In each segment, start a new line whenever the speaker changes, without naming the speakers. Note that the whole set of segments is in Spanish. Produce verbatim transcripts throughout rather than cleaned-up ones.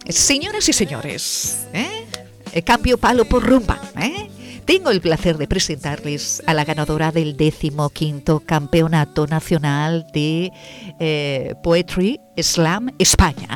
Señoras y señores, ¿eh? Cambio palo por rumba, ¿eh? Tengo el placer de presentarles a la ganadora del decimoquinto Campeonato Nacional de eh, Poetry Slam España.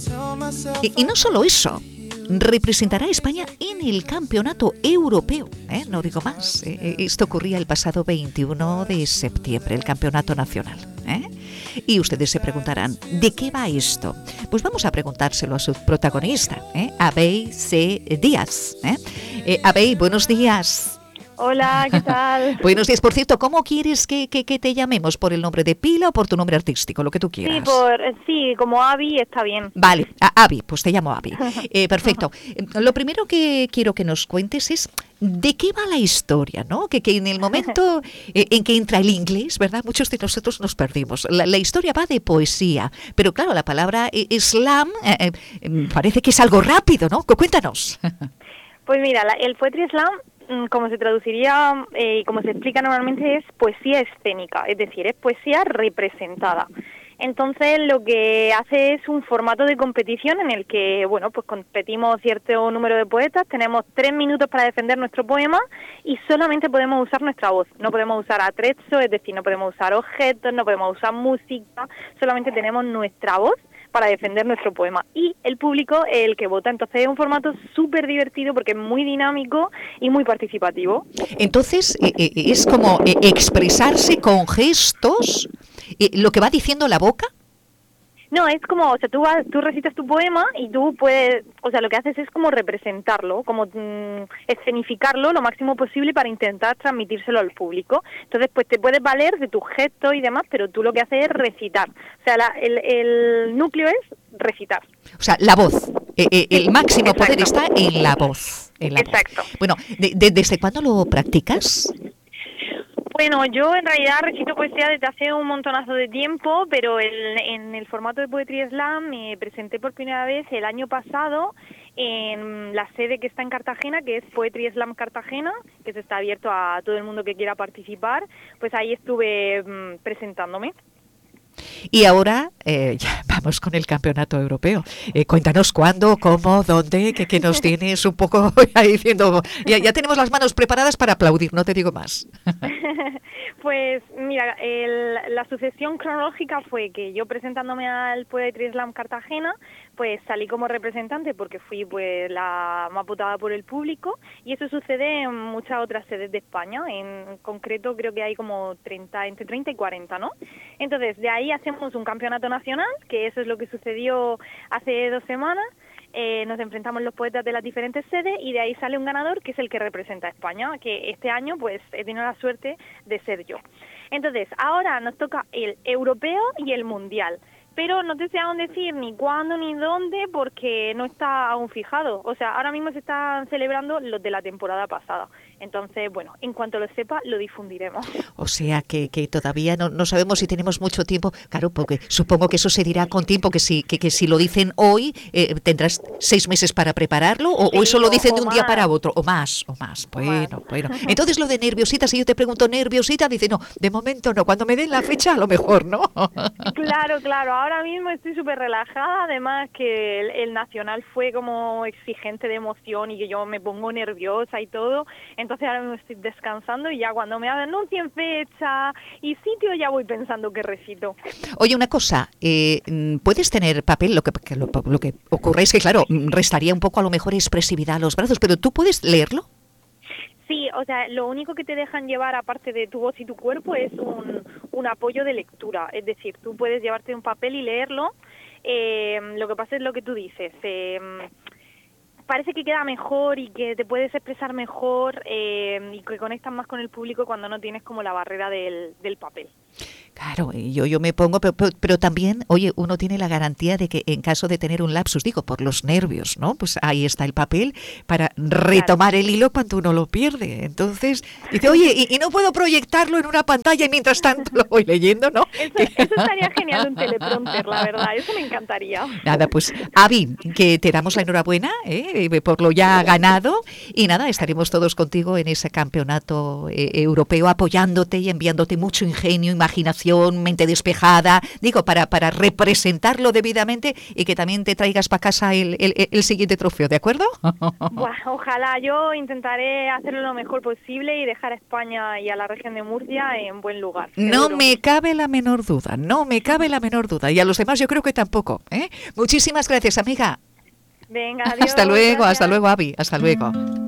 Y, y no solo eso, representará a España en el Campeonato Europeo, ¿eh? No digo más. ¿eh? Esto ocurría el pasado veintiuno de septiembre, el Campeonato Nacional, ¿eh? Y ustedes se preguntarán, ¿de qué va esto? Pues vamos a preguntárselo a su protagonista, ¿eh? Abey C. Díaz. ¿eh? Eh, Abey, buenos días.
Hola, ¿qué tal?
Buenos días. Por cierto, ¿cómo quieres que, que, que te llamemos? ¿Por el nombre de pila o por tu nombre artístico? Lo que tú quieras.
Sí, por, sí como Abby está bien.
Vale, a Abby, pues te llamo Abby. Eh, perfecto. Lo primero que quiero que nos cuentes es de qué va la historia, ¿no? Que, que en el momento eh, en que entra el inglés, ¿verdad? Muchos de nosotros nos perdimos. La, la historia va de poesía, pero claro, la palabra eh, slam eh, eh, parece que es algo rápido, ¿no? Cuéntanos.
Pues mira, la, el Poetry Slam, como se traduciría eh, y como se explica normalmente, es poesía escénica, es decir, es poesía representada. Entonces lo que hace es un formato de competición en el que, bueno, pues competimos cierto número de poetas, tenemos tres minutos para defender nuestro poema y solamente podemos usar nuestra voz, no podemos usar atrezzo, es decir, no podemos usar objetos, no podemos usar música, solamente tenemos nuestra voz para defender nuestro poema. Y el público es el que vota. Entonces es un formato súper divertido porque es muy dinámico y muy participativo.
Entonces eh, eh, es como eh, expresarse con gestos eh, lo que va diciendo la boca.
No, es como, o sea, tú vas, tú recitas tu poema y tú puedes, o sea, lo que haces es como representarlo, como mmm, escenificarlo lo máximo posible para intentar transmitírselo al público. Entonces, pues te puedes valer de tus gestos y demás, pero tú lo que haces es recitar. O sea, la, el, el núcleo es recitar.
O sea, la voz. Eh, eh, el máximo
Exacto.
poder está en la voz. En la
Exacto.
Voz. Bueno, de, de, ¿desde cuándo lo practicas?
Bueno, yo en realidad recito poesía desde hace un montonazo de tiempo, pero el, en el formato de Poetry Slam me presenté por primera vez el año pasado en la sede que está en Cartagena, que es Poetry Slam Cartagena, que se está abierto a todo el mundo que quiera participar. Pues ahí estuve mmm, presentándome.
Y ahora eh, ya vamos con el campeonato europeo. Eh, cuéntanos cuándo, cómo, dónde, que, que nos tienes un poco ya diciendo, ya, ya tenemos las manos preparadas para aplaudir, no te digo más.
Pues mira, el, la sucesión cronológica fue que yo presentándome al Poetry Slam Cartagena, pues salí como representante porque fui pues la más votada por el público, y eso sucede en muchas otras sedes de España. En concreto creo que hay como treinta, entre treinta y cuarenta, ¿no? Entonces de ahí hacemos un campeonato nacional, que eso es lo que sucedió hace dos semanas. Eh, nos enfrentamos los poetas de las diferentes sedes y de ahí sale un ganador que es el que representa a España, que este año pues he tenido la suerte de ser yo. Entonces ahora nos toca el europeo y el mundial, pero no te sé aún decir ni cuándo ni dónde porque no está aún fijado. O sea, ahora mismo se están celebrando los de la temporada pasada. Entonces, bueno, en cuanto lo sepa, lo difundiremos.
O sea, que, que todavía no, no sabemos si tenemos mucho tiempo. Claro, porque supongo que eso se dirá con tiempo, que si, que, que si lo dicen hoy, eh, tendrás seis meses para prepararlo, o, sí, o eso lo dicen de un más. día para otro, o más, o más. Bueno, más. bueno. Entonces lo de nerviosita, si yo te pregunto nerviosita, dice, no, de momento no, cuando me den la fecha a lo mejor, ¿no?
Claro, claro, ahora mismo estoy súper relajada, además que el, el nacional fue como exigente de emoción y que yo me pongo nerviosa y todo. Entonces ahora mismo estoy descansando y ya cuando me anuncien fecha y sitio ya voy pensando qué recito.
Oye, una cosa, eh, puedes tener papel, lo que, que lo, lo que ocurre es que, claro, restaría un poco a lo mejor expresividad a los brazos, pero ¿tú puedes leerlo?
Sí, o sea, lo único que te dejan llevar aparte de tu voz y tu cuerpo es un, un apoyo de lectura, es decir, tú puedes llevarte un papel y leerlo, eh, lo que pasa es lo que tú dices, eh, parece que queda mejor y que te puedes expresar mejor eh, y que conectas más con el público cuando no tienes como la barrera del, del papel.
Claro, yo, yo me pongo, pero, pero, pero también, oye, uno tiene la garantía de que en caso de tener un lapsus, digo, por los nervios, ¿no? Pues ahí está el papel para retomar claro. el hilo cuando uno lo pierde. Entonces, dice, oye, y, y no puedo proyectarlo en una pantalla y mientras tanto lo voy leyendo, ¿no?
Eso, eso estaría genial, un teleprompter, la verdad, eso me encantaría.
Nada, pues, Abby, que te damos la enhorabuena, ¿eh? Por lo ya ganado, y nada, estaremos todos contigo en ese campeonato eh, europeo apoyándote y enviándote mucho ingenio y imaginación, mente despejada, digo, para, para representarlo debidamente y que también te traigas para casa el, el, el siguiente trofeo, ¿de acuerdo?
Bueno, ojalá, yo intentaré hacerlo lo mejor posible y dejar a España y a la región de Murcia en buen lugar.
No
seguro.
me cabe la menor duda, no me cabe la menor duda. Y a los demás yo creo que tampoco, ¿eh? Muchísimas gracias, amiga.
Venga, adiós.
Hasta luego,
gracias.
hasta luego, Avi, hasta luego.